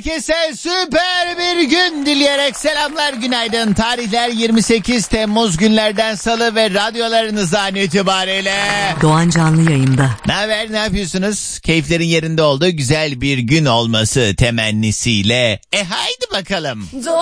herkese süper bir gün dileyerek selamlar, günaydın. Tarihler 28 Temmuz, günlerden salı ve radyolarınız an itibariyle Doğan canlı yayında. Ne haber, ne yapıyorsunuz? Keyiflerin yerinde olduğu güzel bir gün olması temennisiyle. Haydi bakalım.